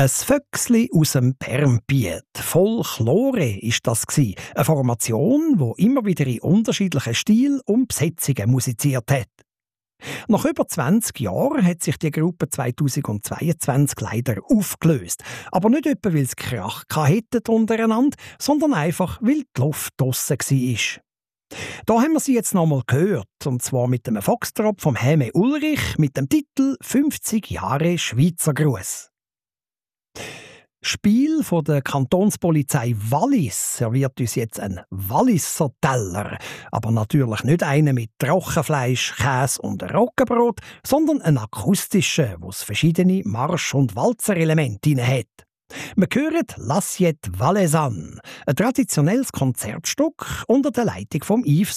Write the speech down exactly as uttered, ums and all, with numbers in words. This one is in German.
Ein Vöchsli aus dem Bernbiet. Voll Chlore ist das gsi. Eine Formation, die immer wieder in unterschiedlichen Stilen und Besetzungen musiziert hat. Nach über zwanzig Jahren hat sich die Gruppe zweitausendzweiundzwanzig leider aufgelöst. Aber nicht etwa, weil es Krach hatte untereinander, sondern einfach, weil die Luft draussen war. Da haben wir sie jetzt nochmal gehört, und zwar mit dem Foxtrot vom Häme Ulrich mit dem Titel «fünfzig Jahre Schweizer Gruß». Spiel von der Kantonspolizei Wallis serviert uns jetzt ein Walliser Teller. Aber natürlich nicht einen mit Trockenfleisch, Käse und Roggenbrot, sondern einen akustischen, wo es verschiedene Marsch- und Walzerelemente drin hat. Wir hören «L'assiette valaisanne», ein traditionelles Konzertstück unter der Leitung von Yves